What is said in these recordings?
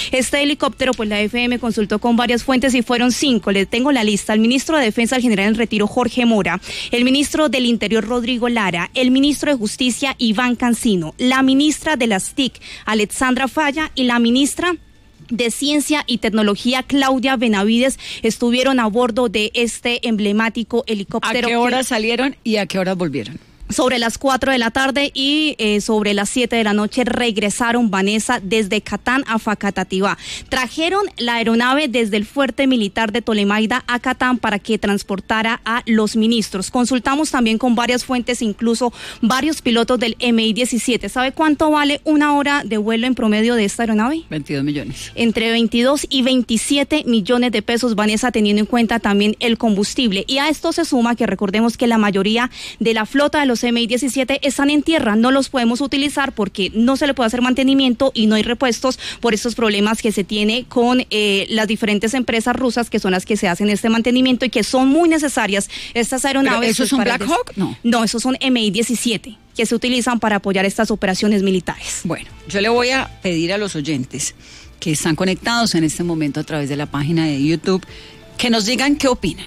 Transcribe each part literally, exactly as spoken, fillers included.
Este helicóptero, pues la F M consultó con varias fuentes y fueron cinco. Le tengo la lista: el ministro de Defensa, el general en retiro Jorge Mora, el ministro del Interior Rodrigo Lara, el ministro de Justicia Iván Cancino, la ministra de las T I C Alexandra Falla y la ministra de Ciencia y Tecnología Claudia Benavides estuvieron a bordo de este emblemático helicóptero. ¿A qué horas salieron y a qué horas volvieron? Sobre las cuatro de la tarde y eh, sobre las siete de la noche regresaron, Vanessa, desde Catán a Facatativá. Trajeron la aeronave desde el fuerte militar de Tolemaida a Catán para que transportara a los ministros. Consultamos también con varias fuentes, incluso varios pilotos del M I diecisiete. ¿Sabe cuánto vale una hora de vuelo en promedio de esta aeronave? veintidós millones. Entre veintidós y veintisiete millones de pesos, Vanessa, teniendo en cuenta también el combustible. Y a esto se suma que recordemos que la mayoría de la flota de los M I diecisiete están en tierra, no los podemos utilizar porque no se le puede hacer mantenimiento y no hay repuestos por estos problemas que se tiene con eh, las diferentes empresas rusas, que son las que se hacen este mantenimiento y que son muy necesarias estas aeronaves. ¿Pero esos son Black Hawk? No. No, esos son M I diecisiete que se utilizan para apoyar estas operaciones militares. Bueno, yo le voy a pedir a los oyentes que están conectados en este momento a través de la página de YouTube que nos digan qué opinan.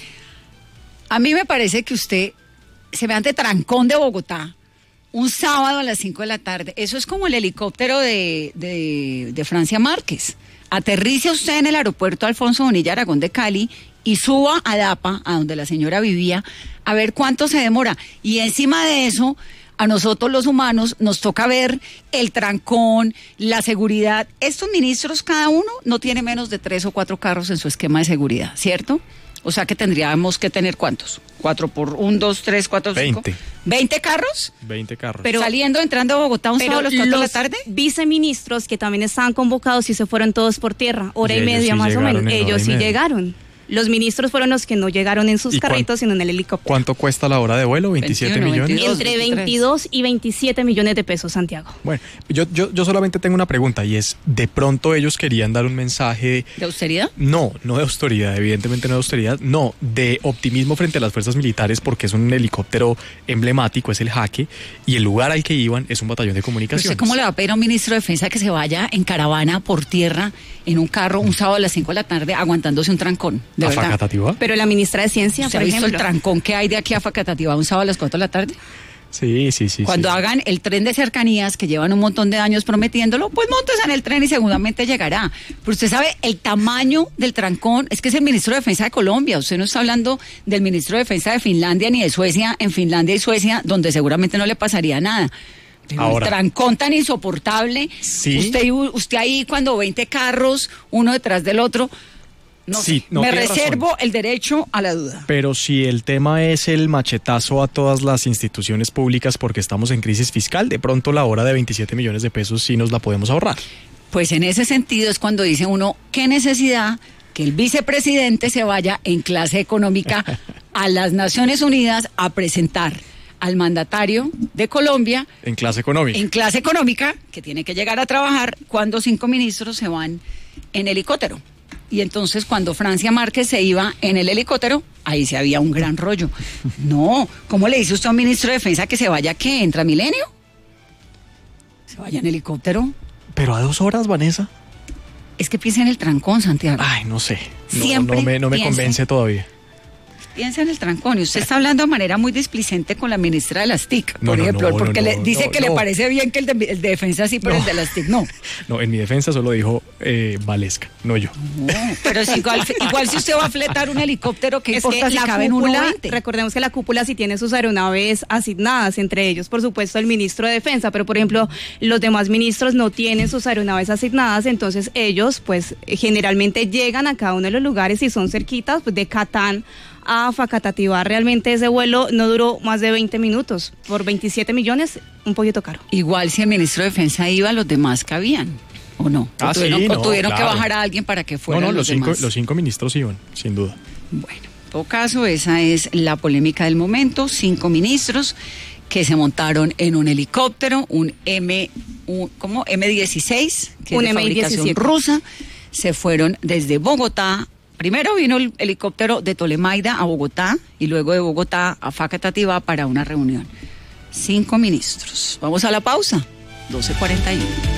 A mí me parece que usted semejante trancón de Bogotá, un sábado a las cinco de la tarde, eso es como el helicóptero de, de, de Francia Márquez. Aterrice usted en el aeropuerto Alfonso Bonilla Aragón de Cali y suba a Dapa, a donde la señora vivía, a ver cuánto se demora. Y encima de eso, a nosotros los humanos nos toca ver el trancón, la seguridad. Estos ministros, cada uno no tiene menos de tres o cuatro carros en su esquema de seguridad, ¿cierto? O sea que tendríamos que tener ¿cuántos? ¿Cuatro por un, dos, tres, cuatro, cinco? Veinte. ¿Veinte carros? Veinte carros. Pero, saliendo, entrando a Bogotá un sábado a las cuatro de la tarde. Viceministros que también estaban convocados y se fueron todos por tierra, hora y, y media sí más o menos. Ellos sí llegaron. Los ministros fueron los que no llegaron en sus carritos, sino en el helicóptero. ¿Cuánto cuesta la hora de vuelo? ¿veintisiete millones? veintidós, Entre veintidós y veintisiete millones de pesos, Santiago. Bueno, yo, yo, yo solamente tengo una pregunta y es, ¿de pronto ellos querían dar un mensaje... ¿De austeridad? No, no de austeridad, evidentemente no de austeridad, no, de optimismo frente a las fuerzas militares porque es un helicóptero emblemático, es el Jaque, y el lugar al que iban es un batallón de comunicaciones? ¿Usted cómo le va a pedir a un ministro de Defensa que se vaya en caravana por tierra en un carro un sábado a las cinco de la tarde aguantándose un trancón? De ¿A verdad. Facatativá? Pero la ministra de Ciencia, ¿Usted por ha visto ejemplo, el trancón que hay de aquí a Facatativá un sábado a las cuatro de la tarde? Sí, sí, sí. Cuando sí. hagan el tren de cercanías, que llevan un montón de años prometiéndolo, pues montes en el tren y seguramente llegará. Pero usted sabe, el tamaño del trancón, es que es el ministro de Defensa de Colombia. Usted no está hablando del ministro de Defensa de Finlandia ni de Suecia, en Finlandia y Suecia, donde seguramente no le pasaría nada. Pero ahora, el trancón tan insoportable, ¿sí? usted, usted ahí cuando veinte carros, uno detrás del otro... No sí, sé, no me reservo razón. el derecho a la duda. Pero si el tema es el machetazo a todas las instituciones públicas porque estamos en crisis fiscal, de pronto la hora de veintisiete millones de pesos sí nos la podemos ahorrar. Pues en ese sentido es cuando dice uno, ¿qué necesidad que el vicepresidente se vaya en clase económica a las Naciones Unidas a presentar al mandatario de Colombia en clase económica? En clase económica, que tiene que llegar a trabajar cuando cinco ministros se van en helicóptero. Y entonces cuando Francia Márquez se iba en el helicóptero, ahí se había un gran rollo. No, ¿cómo le dice usted a un ministro de Defensa que se vaya qué? ¿En Transmilenio? ¿Se vaya en helicóptero? ¿Pero a dos horas, Vanessa? Es que piensa en el trancón, Santiago. Ay, no sé. No, Siempre no me, no me convence todavía. Piensa en el trancón. Y usted está hablando de manera muy displicente con la ministra de las T I C, por no, no, ejemplo, no, porque no, le dice no, que no. le parece bien que el de, el de defensa sí, pero no. el de las T I C no. No, en mi defensa solo dijo eh, Valesca, no yo. No, pero si igual, igual si usted va a fletar un helicóptero, ¿qué es importa que si la cabe en cúpula, uno veinte? recordemos que la cúpula sí tiene sus aeronaves asignadas, entre ellos, por supuesto, el ministro de Defensa, pero por ejemplo, los demás ministros no tienen sus aeronaves asignadas, entonces ellos, pues, generalmente llegan a cada uno de los lugares y son cerquitas, pues, de Catán a Facatativá. Realmente ese vuelo no duró más de veinte minutos. Por veintisiete millones, un poquito caro. Igual si el ministro de Defensa iba, los demás cabían, ¿o no? Ah, ¿O tuvieron, sí, o no, tuvieron claro. que bajar a alguien para que fueran No, no, los, los, cinco, demás? los cinco ministros iban, sin duda. Bueno, en todo caso, esa es la polémica del momento. Cinco ministros que se montaron en un helicóptero, un M, un, ¿cómo? M dieciséis, que un es de fabricación rusa, se fueron desde Bogotá. Primero vino el helicóptero de Tolemaida a Bogotá y luego de Bogotá a Facatativá para una reunión. Cinco ministros. Vamos a la pausa. doce cuarenta y uno.